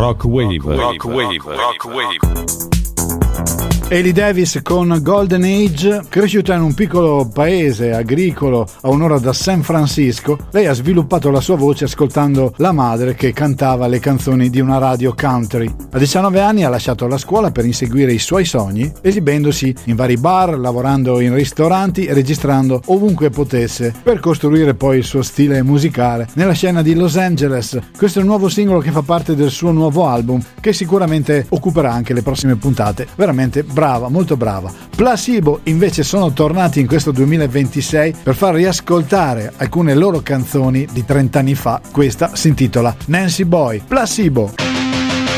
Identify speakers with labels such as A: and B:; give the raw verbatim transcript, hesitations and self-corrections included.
A: Rock Wave. Rock Wave. Rock Wave.
B: Hailey Davis con Golden Age, cresciuta in un piccolo paese agricolo a un'ora da San Francisco, lei ha sviluppato la sua voce ascoltando la madre che cantava le canzoni di una radio country. A diciannove anni ha lasciato la scuola per inseguire i suoi sogni, esibendosi in vari bar, lavorando in ristoranti e registrando ovunque potesse, per costruire poi il suo stile musicale nella scena di Los Angeles. Questo è il nuovo singolo che fa parte del suo nuovo album, che sicuramente occuperà anche le prossime puntate. Veramente brava, molto brava. Placebo invece sono tornati in questo duemilaventisei per far riascoltare alcune loro canzoni di trenta anni fa. Questa si intitola Nancy Boy. Placebo.